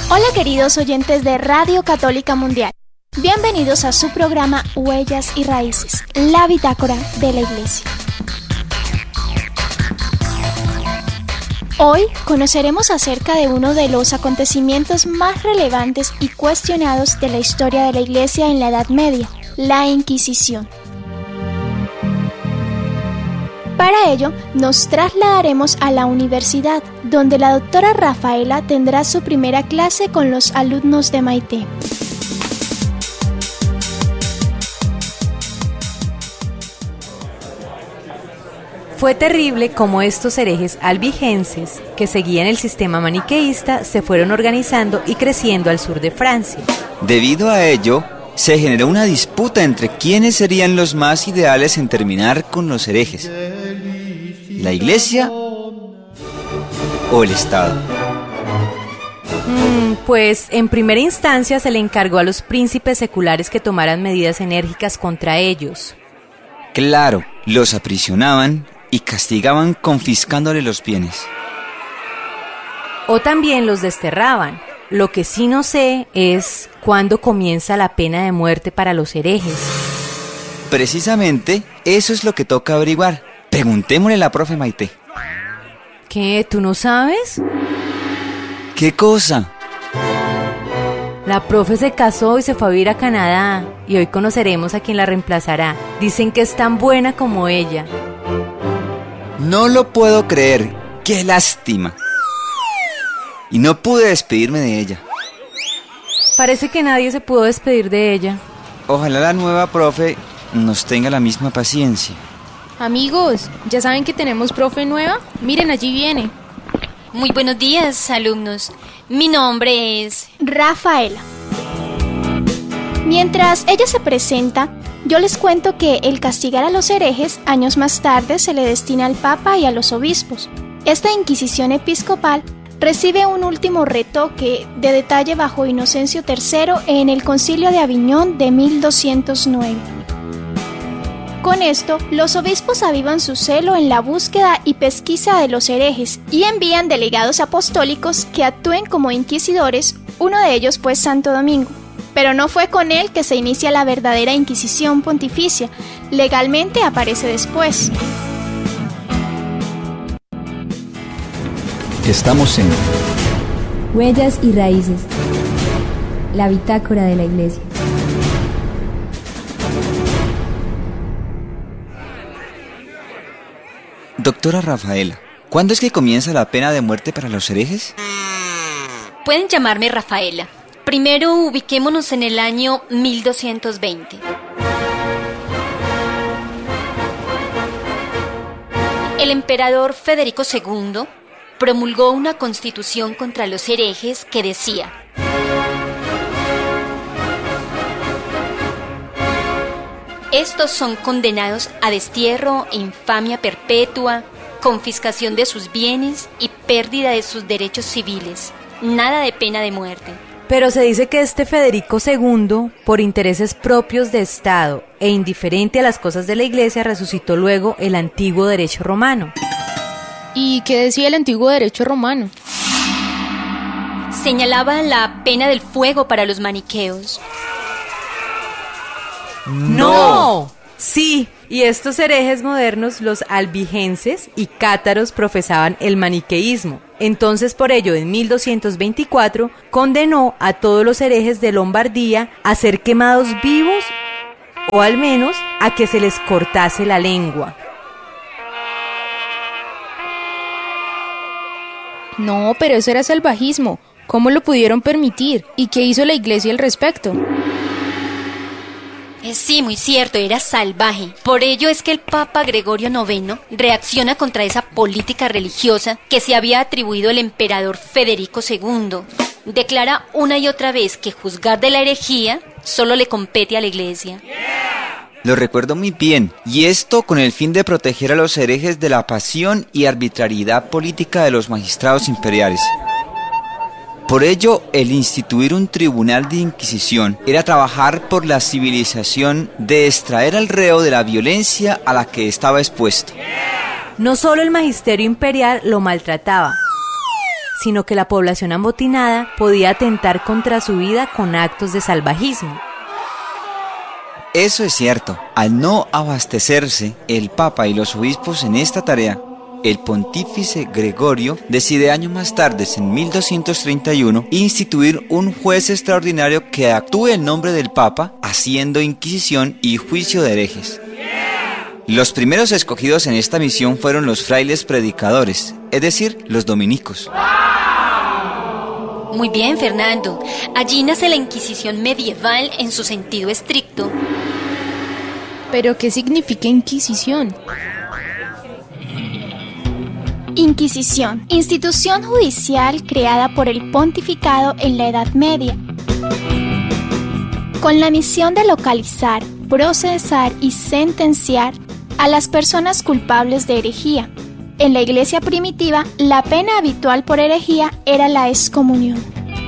Hola queridos oyentes de Radio Católica Mundial, bienvenidos a su programa Huellas y Raíces, la bitácora de la Iglesia. Hoy conoceremos acerca de uno de los acontecimientos más relevantes y cuestionados de la historia de la Iglesia en la Edad Media, la Inquisición. Para ello, nos trasladaremos a la universidad, donde la doctora Rafaela tendrá su primera clase con los alumnos de Maite. Fue terrible cómo estos herejes albigenses, que seguían el sistema maniqueísta, se fueron organizando y creciendo al sur de Francia. Debido a ello, se generó una disputa entre quiénes serían los más ideales en terminar con los herejes: ¿la Iglesia o el Estado? Pues en primera instancia se le encargó a los príncipes seculares que tomaran medidas enérgicas contra ellos. Claro, los aprisionaban y castigaban confiscándole los bienes. O también los desterraban. Lo que sí no sé es cuándo comienza la pena de muerte para los herejes. Precisamente eso es lo que toca averiguar. Preguntémosle a la profe Maite. ¿Qué? ¿Tú no sabes? ¿Qué cosa? La profe se casó y se fue a vivir a Canadá, y hoy conoceremos a quien la reemplazará. Dicen que es tan buena como ella. No lo puedo creer. ¡Qué lástima! Y no pude despedirme de ella. Parece que nadie se pudo despedir de ella. Ojalá la nueva profe nos tenga la misma paciencia. Amigos, ¿ya saben que tenemos profe nueva? Miren, allí viene. Muy buenos días, alumnos. Mi nombre es Rafaela. Mientras ella se presenta, yo les cuento que el castigar a los herejes años más tarde se le destina al Papa y a los obispos. Esta Inquisición episcopal recibe un último retoque de detalle bajo Inocencio III en el Concilio de Aviñón de 1209. Con esto, los obispos avivan su celo en la búsqueda y pesquisa de los herejes y envían delegados apostólicos que actúen como inquisidores, uno de ellos pues Santo Domingo. Pero no fue con él que se inicia la verdadera Inquisición pontificia, legalmente aparece después. Estamos en Huellas y Raíces, la bitácora de la Iglesia. Doctora Rafaela, ¿cuándo es que comienza la pena de muerte para los herejes? Pueden llamarme Rafaela. Primero ubiquémonos en el año 1220. El emperador Federico II promulgó una constitución contra los herejes que decía: estos son condenados a destierro e infamia perpetua, confiscación de sus bienes y pérdida de sus derechos civiles. Nada de pena de muerte. Pero se dice que este Federico II, por intereses propios de Estado e indiferente a las cosas de la Iglesia, resucitó luego el antiguo derecho romano. ¿Y qué decía el antiguo derecho romano? Señalaba la pena del fuego para los maniqueos. ¡No! Sí, y estos herejes modernos, los albigenses y cátaros, profesaban el maniqueísmo. Entonces, por ello, en 1224, condenó a todos los herejes de Lombardía a ser quemados vivos, o al menos a que se les cortase la lengua. No, pero eso era salvajismo. ¿Cómo lo pudieron permitir? ¿Y qué hizo la Iglesia al respecto? Sí, muy cierto, era salvaje. Por ello es que el Papa Gregorio IX reacciona contra esa política religiosa que se había atribuido el emperador Federico II. Declara una y otra vez que juzgar de la herejía solo le compete a la Iglesia. Lo recuerdo muy bien, y esto con el fin de proteger a los herejes de la pasión y arbitrariedad política de los magistrados imperiales. Por ello, el instituir un tribunal de inquisición era trabajar por la civilización de extraer al reo de la violencia a la que estaba expuesto. No solo el magisterio imperial lo maltrataba, sino que la población amotinada podía atentar contra su vida con actos de salvajismo. Eso es cierto. Al no abastecerse el Papa y los obispos en esta tarea, el pontífice Gregorio decide años más tarde, en 1231, instituir un juez extraordinario que actúe en nombre del Papa, haciendo inquisición y juicio de herejes. Los primeros escogidos en esta misión fueron los frailes predicadores, es decir, los dominicos. Muy bien, Fernando. Allí nace la Inquisición medieval en su sentido estricto. ¿Pero qué significa Inquisición? Inquisición, institución judicial creada por el pontificado en la Edad Media, con la misión de localizar, procesar y sentenciar a las personas culpables de herejía. En la iglesia primitiva, la pena habitual por herejía era la excomunión.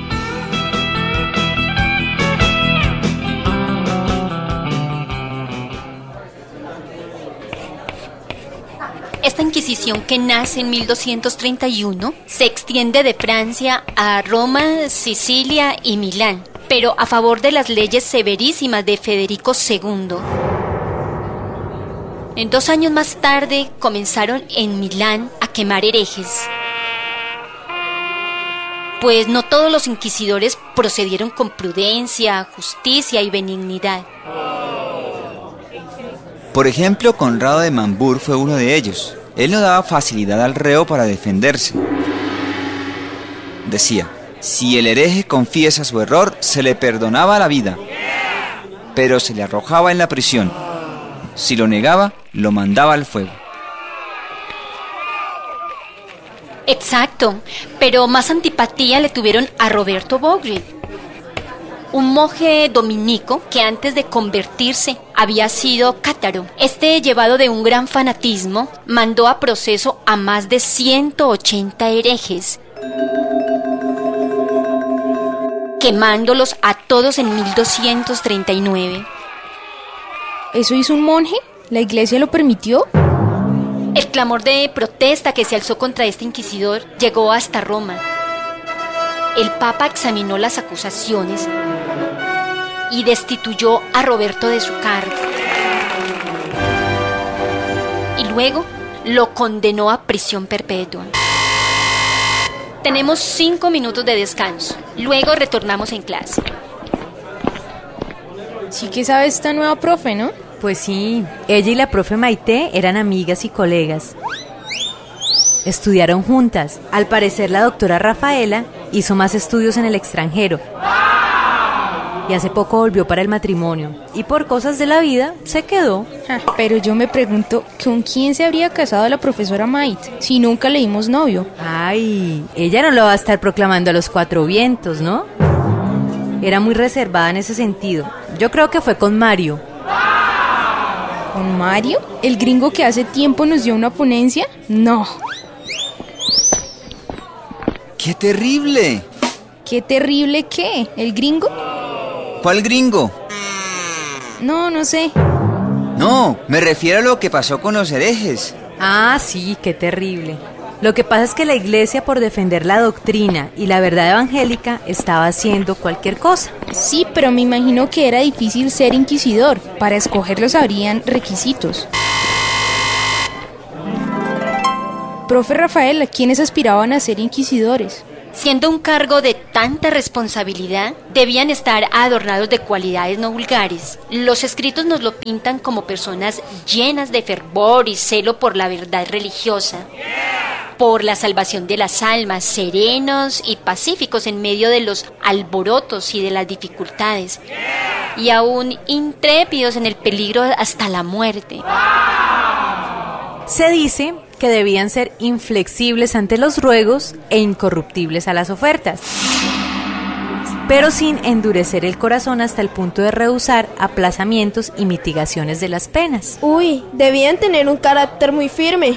Esta Inquisición, que nace en 1231, se extiende de Francia a Roma, Sicilia y Milán, pero a favor de las leyes severísimas de Federico II. En 2 años más tarde comenzaron en Milán a quemar herejes. Pues no todos los inquisidores procedieron con prudencia, justicia y benignidad. Por ejemplo, Conrado de Mambur fue uno de ellos. Él no daba facilidad al reo para defenderse. Decía, si el hereje confiesa su error, se le perdonaba la vida, pero se le arrojaba en la prisión. Si lo negaba, lo mandaba al fuego. Exacto, pero más antipatía le tuvieron a Roberto Bogli, un monje dominico que antes de convertirse había sido cátaro. Este, llevado de un gran fanatismo, mandó a proceso a más de 180 herejes, quemándolos a todos en 1239. ¿Eso hizo un monje? ¿La iglesia lo permitió? El clamor de protesta que se alzó contra este inquisidor llegó hasta Roma. El Papa examinó las acusaciones y destituyó a Roberto de su cargo. Y luego lo condenó a prisión perpetua. Tenemos 5 minutos de descanso. Luego retornamos en clase. Sí que sabe esta nueva profe, ¿no? Pues sí, ella y la profe Maite eran amigas y colegas. Estudiaron juntas. Al parecer la doctora Rafaela hizo más estudios en el extranjero y hace poco volvió para el matrimonio, y por cosas de la vida se quedó. Pero yo me pregunto, ¿con quién se habría casado la profesora Maite si nunca le dimos novio? Ay, ella no lo va a estar proclamando a los 4 vientos, ¿no? Era muy reservada en ese sentido. Yo creo que fue con Mario. ¿Con Mario? ¿El gringo que hace tiempo nos dio una ponencia? No. ¡Qué terrible! ¿Qué terrible qué? ¿El gringo? ¿Cuál gringo? No sé. No, me refiero a lo que pasó con los herejes. Ah, sí, qué terrible. Lo que pasa es que la iglesia, por defender la doctrina y la verdad evangélica, estaba haciendo cualquier cosa. Sí, pero me imagino que era difícil ser inquisidor. Para escogerlos habrían requisitos. Profe Rafaela, ¿quiénes aspiraban a ser inquisidores? Siendo un cargo de tanta responsabilidad, debían estar adornados de cualidades no vulgares. Los escritos nos lo pintan como personas llenas de fervor y celo por la verdad religiosa, por la salvación de las almas, serenos y pacíficos en medio de los alborotos y de las dificultades, y aún intrépidos en el peligro hasta la muerte. Se dice que debían ser inflexibles ante los ruegos e incorruptibles a las ofertas, pero sin endurecer el corazón hasta el punto de rehusar aplazamientos y mitigaciones de las penas. Uy, debían tener un carácter muy firme.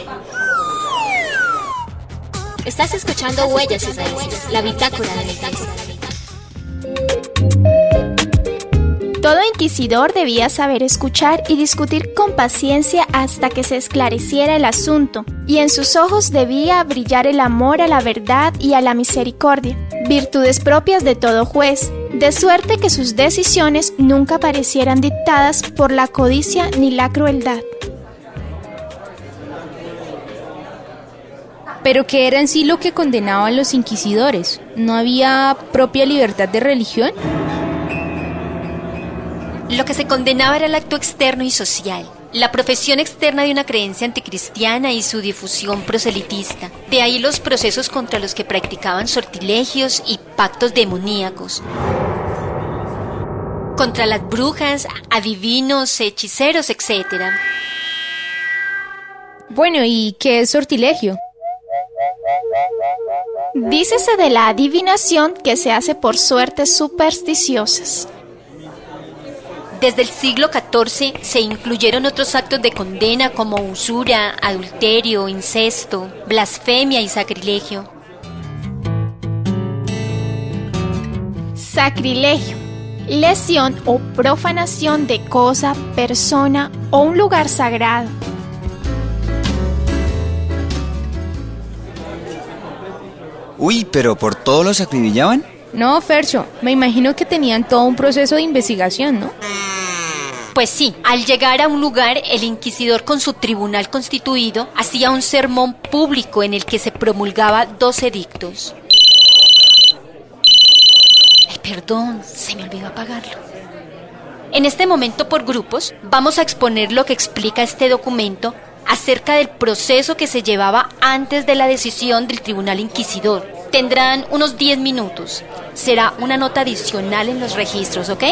Estás escuchando Huellas y Raíces, la bitácora de la iglesia. Todo inquisidor debía saber escuchar y discutir con paciencia hasta que se esclareciera el asunto, y en sus ojos debía brillar el amor a la verdad y a la misericordia, virtudes propias de todo juez, de suerte que sus decisiones nunca parecieran dictadas por la codicia ni la crueldad. ¿Pero qué era en sí lo que condenaban los inquisidores? ¿No había propia libertad de religión? Lo que se condenaba era el acto externo y social, la profesión externa de una creencia anticristiana y su difusión proselitista. De ahí los procesos contra los que practicaban sortilegios y pactos demoníacos. Contra las brujas, adivinos, hechiceros, etc. Bueno, ¿y qué es sortilegio? Dícese de la adivinación que se hace por suertes supersticiosas. Desde el siglo XIV se incluyeron otros actos de condena como usura, adulterio, incesto, blasfemia y sacrilegio. Sacrilegio: lesión o profanación de cosa, persona o un lugar sagrado. Uy, pero ¿por todos los acribillaban? No, Fercho, me imagino que tenían todo un proceso de investigación, ¿no? Pues sí, al llegar a un lugar, el inquisidor con su tribunal constituido hacía un sermón público en el que se promulgaba 2 edictos. Ay, perdón, se me olvidó apagarlo. En este momento, por grupos, vamos a exponer lo que explica este documento acerca del proceso que se llevaba antes de la decisión del tribunal inquisidor. Tendrán unos 10 minutos. Será una nota adicional en los registros, ¿ok?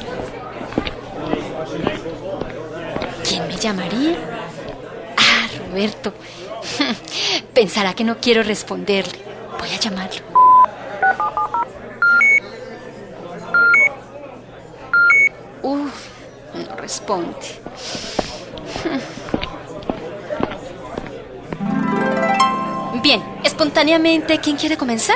¿Quién me llamaría? Ah, Roberto. Pensará que no quiero responderle. Voy a llamarlo. No responde. Bien, espontáneamente, ¿quién quiere comenzar?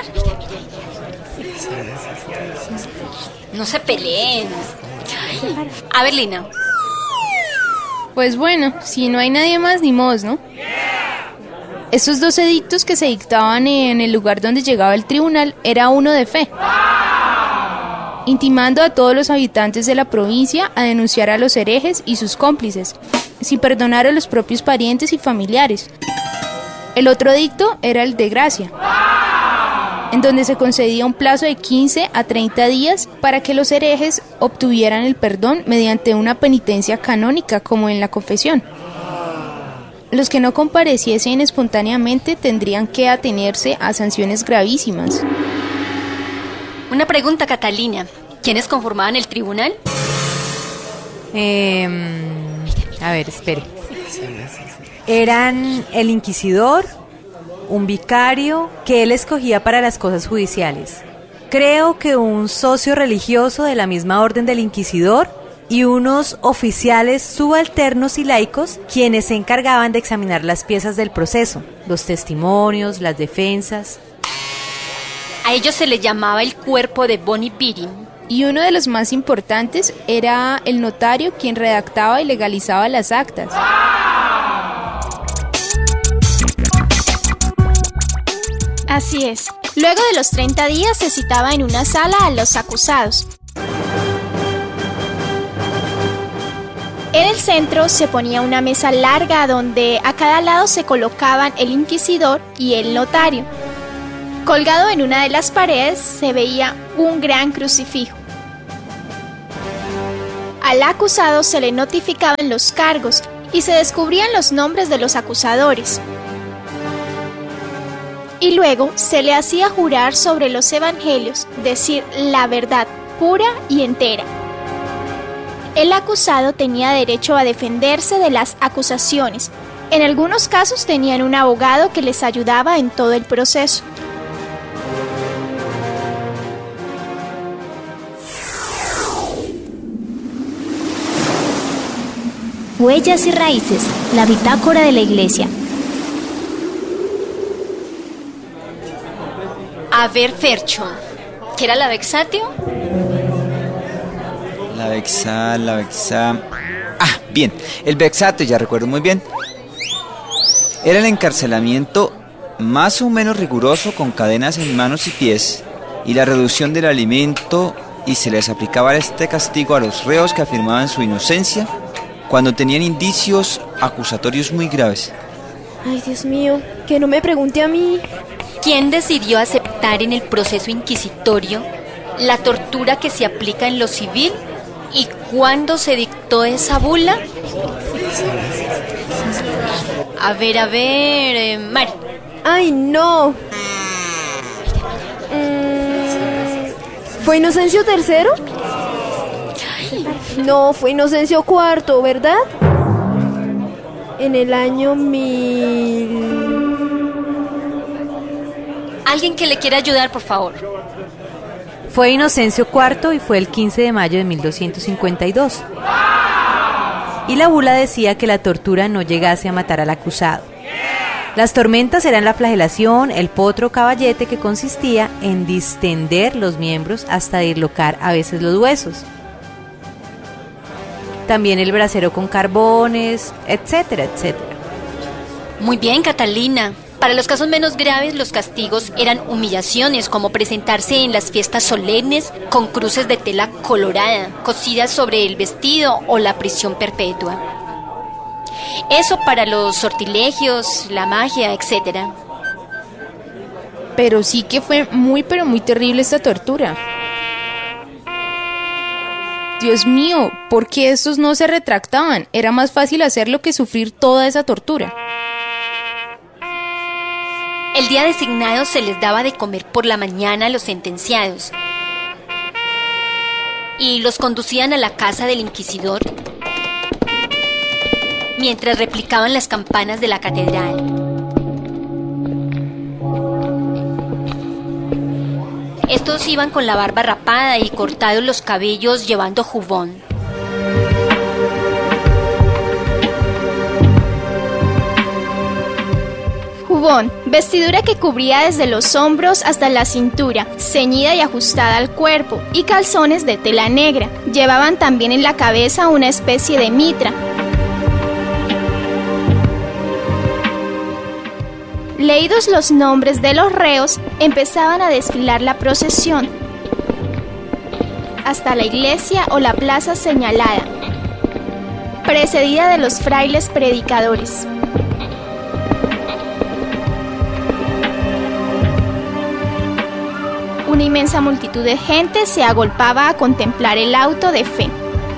No se peleen. A ver, Lina. Pues bueno, si no hay nadie más, ni modos, ¿no? Estos 2 edictos que se dictaban en el lugar donde llegaba el tribunal era uno de fe, intimando a todos los habitantes de la provincia a denunciar a los herejes y sus cómplices, sin perdonar a los propios parientes y familiares. El otro edicto era el de gracia, en donde se concedía un plazo de 15 a 30 días para que los herejes obtuvieran el perdón mediante una penitencia canónica, como en la confesión. Los que no compareciesen espontáneamente tendrían que atenerse a sanciones gravísimas. Una pregunta, Catalina. ¿Quiénes conformaban el tribunal? A ver, espere. Eran el inquisidor, un vicario que él escogía para las cosas judiciales. Creo que un socio religioso de la misma orden del inquisidor y unos oficiales subalternos y laicos quienes se encargaban de examinar las piezas del proceso, los testimonios, las defensas. A ellos se les llamaba el cuerpo de Boni Birim. Y uno de los más importantes era el notario, quien redactaba y legalizaba las actas. Así es. Luego de los 30 días se citaba en una sala a los acusados. En el centro se ponía una mesa larga donde a cada lado se colocaban el inquisidor y el notario. Colgado en una de las paredes se veía un gran crucifijo. Al acusado se le notificaban los cargos y se descubrían los nombres de los acusadores. Y luego se le hacía jurar sobre los evangelios, decir la verdad pura y entera. El acusado tenía derecho a defenderse de las acusaciones. En algunos casos tenían un abogado que les ayudaba en todo el proceso. Huellas y raíces, la bitácora de la iglesia. A ver, Fercho, ¿qué era la vexatio? La Vexá. Ah, bien, el vexato, ya recuerdo muy bien. Era el encarcelamiento más o menos riguroso con cadenas en manos y pies y la reducción del alimento, y se les aplicaba este castigo a los reos que afirmaban su inocencia cuando tenían indicios acusatorios muy graves. Ay, Dios mío, que no me pregunte a mí. ¿Quién decidió aceptar en el proceso inquisitorio la tortura que se aplica en lo civil? ¿Y cuándo se dictó esa bula? A ver, Mari. Ay, no. ¿Fue Inocencio III? No, fue Inocencio IV, ¿verdad? En el año 1000... Alguien que le quiera ayudar, por favor. Fue Inocencio IV y fue el 15 de mayo de 1252. Y la bula decía que la tortura no llegase a matar al acusado. Las tormentas eran la flagelación, el potro caballete, que consistía en distender los miembros hasta dislocar a veces los huesos. También el brasero con carbones, etcétera, etcétera. Muy bien, Catalina. Para los casos menos graves, los castigos eran humillaciones, como presentarse en las fiestas solemnes con cruces de tela colorada, cosidas sobre el vestido, o la prisión perpetua. Eso para los sortilegios, la magia, etcétera. Pero sí que fue muy terrible esta tortura. Dios mío, ¿por qué estos no se retractaban? Era más fácil hacerlo que sufrir toda esa tortura. El día designado se les daba de comer por la mañana a los sentenciados y los conducían a la casa del inquisidor mientras replicaban las campanas de la catedral. Estos iban con la barba rapada y cortados los cabellos, llevando jubón. Jubón, vestidura que cubría desde los hombros hasta la cintura, ceñida y ajustada al cuerpo, y calzones de tela negra. Llevaban también en la cabeza una especie de mitra. Leídos los nombres de los reos, empezaban a desfilar la procesión hasta la iglesia o la plaza señalada, precedida de los frailes predicadores. Una inmensa multitud de gente se agolpaba a contemplar el auto de fe.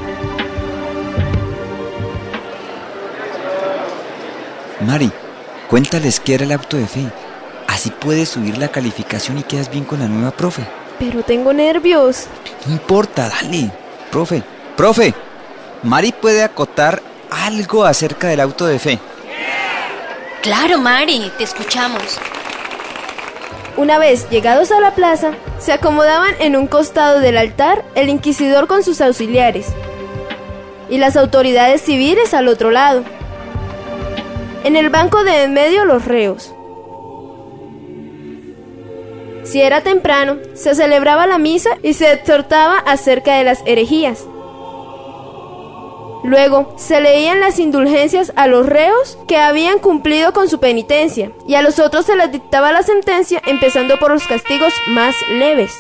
Mari, cuéntales qué era el auto de fe. Así puedes subir la calificación y quedas bien con la nueva profe. Pero tengo nervios. No importa, dale. Profe, Mari puede acotar algo acerca del auto de fe. Claro, Mari, te escuchamos. Una vez llegados a la plaza, se acomodaban en un costado del altar el inquisidor con sus auxiliares y las autoridades civiles al otro lado. En el banco de en medio los reos. Si era temprano, se celebraba la misa y se exhortaba acerca de las herejías. Luego, se leían las indulgencias a los reos que habían cumplido con su penitencia, y a los otros se les dictaba la sentencia, empezando por los castigos más leves.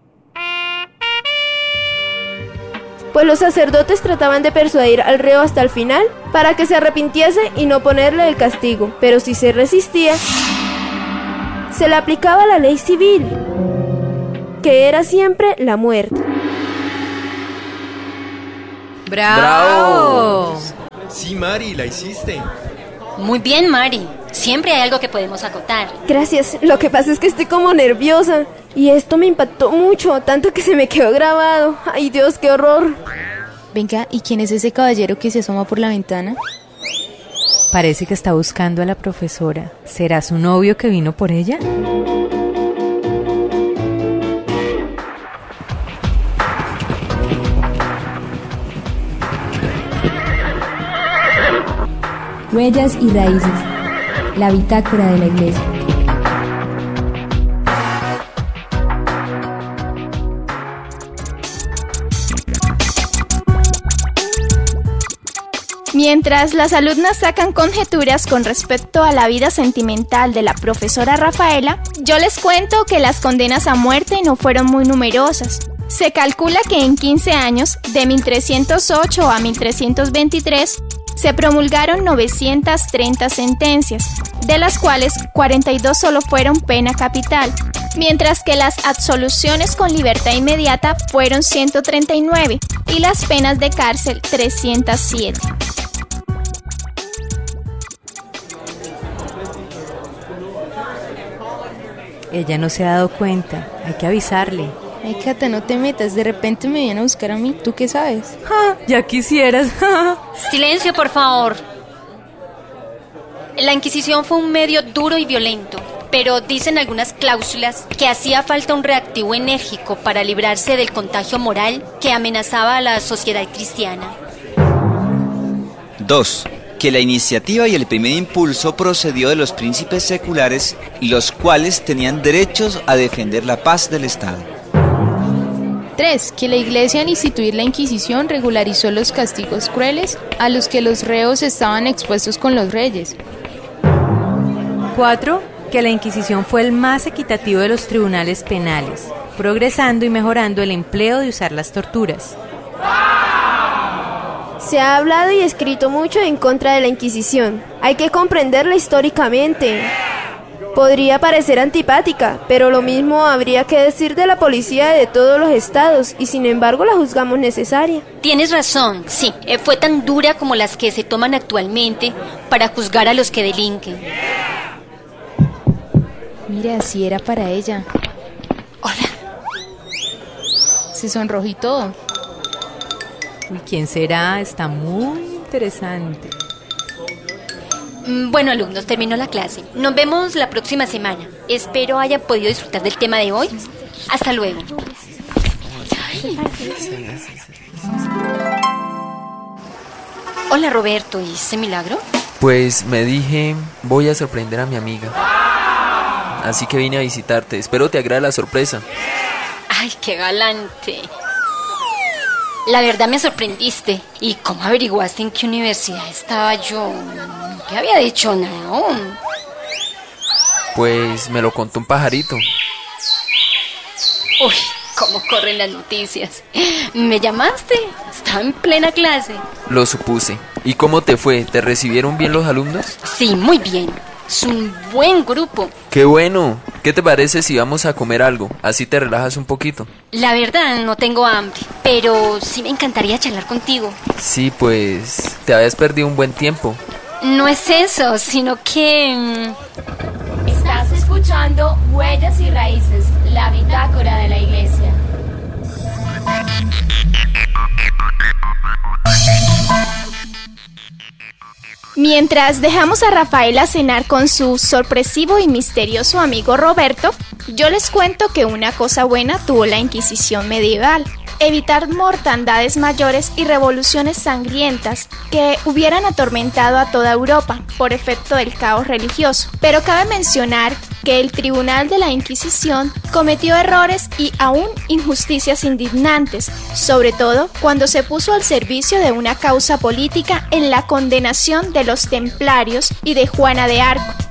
Pues los sacerdotes trataban de persuadir al reo hasta el final para que se arrepintiese y no ponerle el castigo, pero si se resistía, se le aplicaba la ley civil, que era siempre la muerte. ¡Bravo! Sí, Mari, la hiciste. Muy bien, Mari. Siempre hay algo que podemos acotar. Gracias, lo que pasa es que estoy como nerviosa y esto me impactó mucho, tanto que se me quedó grabado. Ay, Dios, qué horror. Venga, ¿y quién es ese caballero que se asoma por la ventana? Parece que está buscando a la profesora. ¿Será su novio que vino por ella? Huellas y raíces. La bitácora de la iglesia. Mientras las alumnas sacan conjeturas con respecto a la vida sentimental de la profesora Rafaela, yo les cuento que las condenas a muerte no fueron muy numerosas. Se calcula que en 15 años, de 1308 a 1323, se promulgaron 930 sentencias, de las cuales 42 solo fueron pena capital, mientras que las absoluciones con libertad inmediata fueron 139 y las penas de cárcel 307. Ella no se ha dado cuenta, hay que avisarle. Ay, Cata, no te metas, de repente me viene a buscar a mí, ¿tú qué sabes? Ya quisieras. Silencio, por favor. La Inquisición fue un medio duro y violento, pero dicen algunas cláusulas que hacía falta un reactivo enérgico para librarse del contagio moral que amenazaba a la sociedad cristiana. 2. Que la iniciativa y el primer impulso procedió de los príncipes seculares, los cuales tenían derechos a defender la paz del Estado. 3. Que la Iglesia al instituir la Inquisición regularizó los castigos crueles a los que los reos estaban expuestos con los reyes. 4. Que la Inquisición fue el más equitativo de los tribunales penales, progresando y mejorando el empleo de usar las torturas. Se ha hablado y escrito mucho en contra de la Inquisición. Hay que comprenderla históricamente. Podría parecer antipática, pero lo mismo habría que decir de la policía de todos los estados, y sin embargo la juzgamos necesaria. Tienes razón, sí, fue tan dura como las que se toman actualmente para juzgar a los que delinquen. Mira, así era para ella. Hola. Se sonrojó y todo. Uy, ¿quién será? Está muy interesante. Bueno, alumnos, terminó la clase. Nos vemos la próxima semana. Espero hayan podido disfrutar del tema de hoy. Hasta luego. Hola, Roberto. ¿Y ese milagro? Pues me dije, voy a sorprender a mi amiga. Así que vine a visitarte. Espero te agrade la sorpresa. Ay, qué galante. La verdad me sorprendiste. ¿Y cómo averiguaste en qué universidad estaba yo? No te había dicho nada aún. Pues me lo contó un pajarito. Uy, cómo corren las noticias. ¿Me llamaste? Estaba en plena clase. Lo supuse. ¿Y cómo te fue? ¿Te recibieron bien los alumnos? Sí, muy bien. Es un buen grupo. ¡Qué bueno! ¿Qué te parece si vamos a comer algo? Así te relajas un poquito. La verdad, no tengo hambre, pero sí me encantaría charlar contigo. Sí, pues te habías perdido un buen tiempo. No es eso, sino que... Estás escuchando Huellas y Raíces, la bitácora de la Iglesia. Mientras dejamos a Rafaela cenar con su sorpresivo y misterioso amigo Roberto, yo les cuento que una cosa buena tuvo la Inquisición medieval: evitar mortandades mayores y revoluciones sangrientas que hubieran atormentado a toda Europa por efecto del caos religioso. Pero cabe mencionar que el Tribunal de la Inquisición cometió errores y aún injusticias indignantes, sobre todo cuando se puso al servicio de una causa política en la condenación de los templarios y de Juana de Arco.